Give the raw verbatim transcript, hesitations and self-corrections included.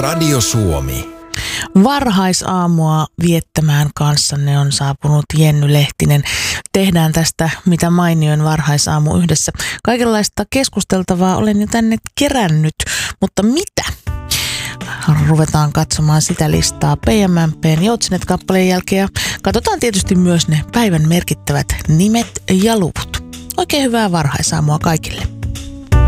Radio Suomi. Varhaisaamua viettämään kanssanne on saapunut Jenny Lehtinen. Tehdään tästä mitä mainioin varhaisaamu yhdessä. Kaikenlaista keskusteltavaa olen jo tänne kerännyt, mutta mitä? Ruvetaan katsomaan sitä listaa P M M P:n Joutsinet-kappaleen jälkeen ja katsotaan tietysti myös ne päivän merkittävät nimet ja luvut. Oikein hyvää varhaisaamua kaikille.